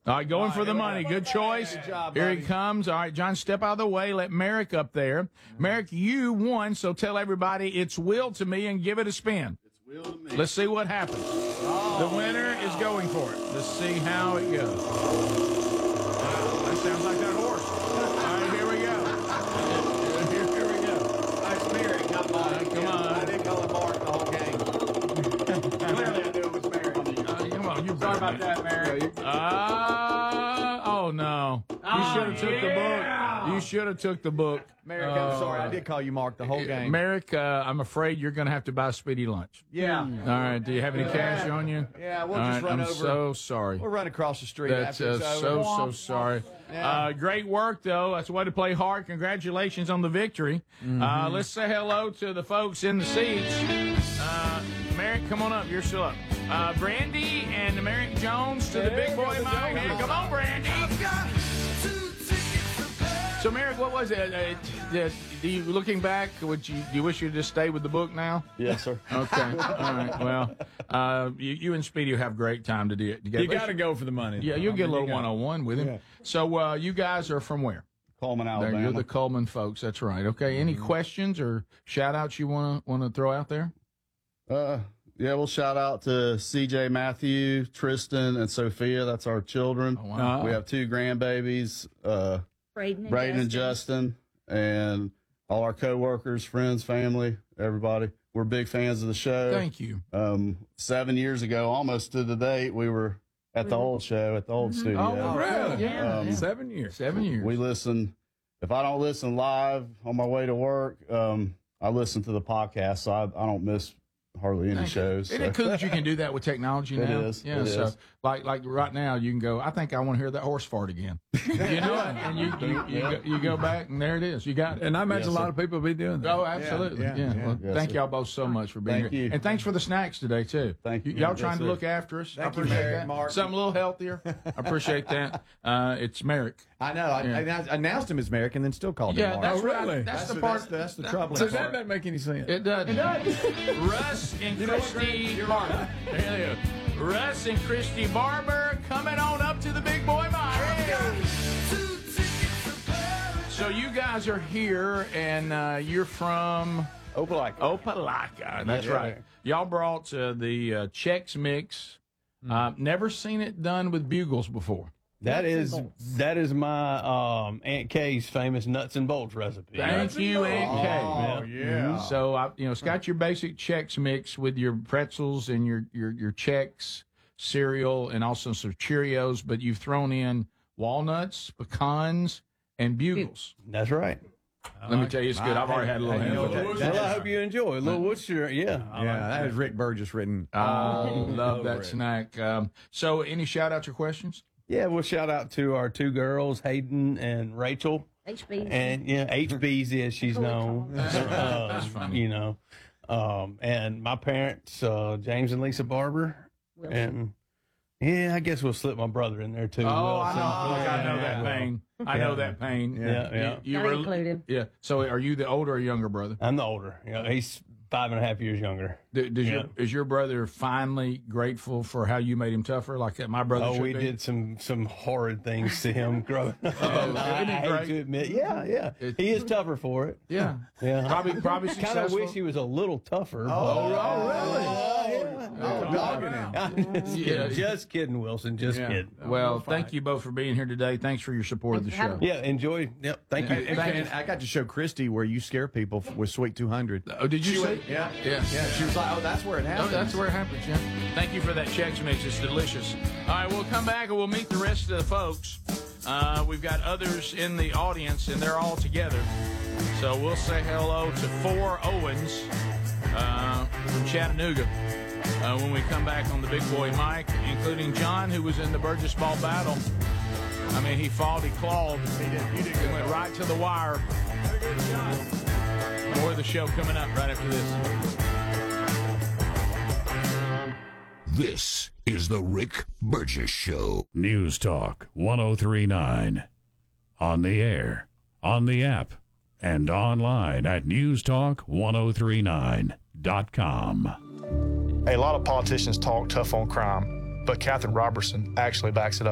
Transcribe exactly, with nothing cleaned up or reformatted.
All right, going for the money. Good choice. Good job, Here buddy. he comes. All right, John, step out of the way. Let Merrick up there. Merrick, you won, so tell everybody it's Will to me and give it a spin. It's Will to me. Let's see what happens. The winner is going for it. Let's see how it goes. Wow, that sounds like that horse. All right, here we go. Here, here we go. Nice Merrick, not Mark. Come on. I didn't call him Mark the whole game. Clearly, I knew it was Merrick. Uh, come on, you Sorry about that, Merrick. Uh, oh, no. You should have took the book. You should have took the book. Merrick, I'm sorry. I did call you Mark the whole game. Merrick, uh, I'm afraid you're going to have to buy Speedy lunch. Yeah. All right. Do you have any cash on you? Yeah, we'll All just right, run I'm over. so sorry. We'll run across the street That's after uh, it's so, over. so sorry. Yeah. Uh, great work, though. That's a way to play hard. Congratulations on the victory. Mm-hmm. Uh, let's say hello to the folks in the seats. Uh, Merrick, come on up. You're still up. Uh, Brandy and Merrick Jones to the There big boy goes the Mike. Joneses. Come on, Brandy. So, Merrick, what was it? Uh, uh, do you, looking back, would you do you wish you'd just stay with the book now? Yes, sir. Okay. All right. Well, uh, you, you and Speedy will have a great time to do it together. You got to go for the money. Yeah, though. you'll I get a mean, little you gotta- one-on-one with him. Yeah. So uh, you guys are from where? Coleman, There, Alabama. you're the Coleman folks. That's right. Okay. Any questions or shout-outs you want to want to throw out there? Uh, yeah, we'll shout out to C J, Matthew, Tristan, and Sophia. That's our children. Oh, wow. We have two grandbabies, uh, Braden and Braden and Justin. Justin, and all our coworkers, friends, family, everybody. We're big fans of the show. Thank you. Um, seven years ago, almost to the date, we were at the old show, at the old studio. Oh, really? Yeah. Um, yeah. Seven years. Seven years. We listen. If I don't listen live on my way to work, um, I listen to the podcast, so I, I don't miss hardly any shows. Isn't so. it cool that you can do that with technology It now? is. Yeah. It so, is. like, like right now, you can go. I think I want to hear that horse fart again. You know, and you you, you, go, you go back and there it is. You got it. And I imagine Yes, a lot sir. of people be doing that. Oh, absolutely. Yeah. Yeah, yeah, Well, Yes, thank sir. y'all both so much for being Thank here. you. And thanks for the snacks today, too. Thank you. Y'all Yes, trying to sir. look after us. Thank I you, appreciate Merrick, that. Mark. Something a little healthier. I appreciate that. Uh, it's Merrick. I know. I, Yeah. I announced him as Merrick and then still called Yeah, him Mark. that's Oh, right. really? That's, That's the the- part. that's the- that's the troubling So part. that doesn't make any sense. It does. It does. Russ and Christy Barber. There you go. Russ and Christy Barber coming on up to the big boy Mike. So you guys are here, and uh, you're from Opelika. Opelika. That's Yeah. right. Y'all brought uh, the uh, Chex Mix. Uh, never seen it done with bugles before. That Nuts and is bolts. that is my um, Aunt Kay's famous nuts and bolts recipe. Thank you, Aunt Kay. Oh, yeah. So, I, you know, it's got your basic Chex Mix with your pretzels and your, your, your Chex cereal and also some Cheerios, but you've thrown in walnuts, pecans, and bugles. That's right. Let me tell you, it's good. I've already had a little Hey, you know handful. what that- Well, I hope you enjoy. A little Worcestershire, yeah. Yeah, that is Rick Burgess written. I love over that it. snack. Um, so, any shout outs or questions? Yeah, we'll shout out to our two girls, Hayden and Rachel. H B. And yeah, H B's as she's known. That's Uh, funny. You know. Um, and my parents, uh, James and Lisa Barber. Wilson. And yeah, I guess we'll slip my brother in there too. Oh, I Wilson. know. Look, I know Yeah, that yeah. pain. I know that pain. Yeah, yeah. You, you Gotta were- include him. Yeah. So, are you the older or younger brother? I'm the older. You know, he's five and a half years younger. D- Does Yeah. your is your brother finally grateful for how you made him tougher, like my brother? Oh, should we be? did some some horrid things to him growing up. Oh, I, isn't he I hate great? to admit. Yeah, yeah. It- he is tougher for it. Yeah. Yeah. Probably probably Kind of successful. wish he was a little tougher. Oh, but- really? Oh, dogging him. Just Yeah. kidding. Just kidding, Wilson. Just Yeah. kidding. Well, thank you both for being here today. Thanks for your support of the Thanks for show. having me. Yeah, enjoy. Yep. Thank you. And, and I got to show Christy where you scare people f- with Sweet two hundred. Oh, did you say? Yeah. Yeah. Yeah. She was like, oh, that's where it Oh, happens. that's where it happens, yeah. Thank you for that Chex Mix. It's delicious. All right, we'll come back and we'll meet the rest of the folks. Uh, we've got others in the audience, and they're all together. So we'll say hello to four Owens uh, from Chattanooga uh, when we come back on the Big Boy Mike, including John, who was in the Burgess Ball battle. I mean, he fought, he clawed. He did. He did. Went right to the wire. More of the show coming up right after this. This is the Rick Burgess Show. News Talk one oh three point nine. On the air, on the app, and online at news talk ten thirty-nine dot com. A lot of politicians talk tough on crime, but Catherine Robertson actually backs it up.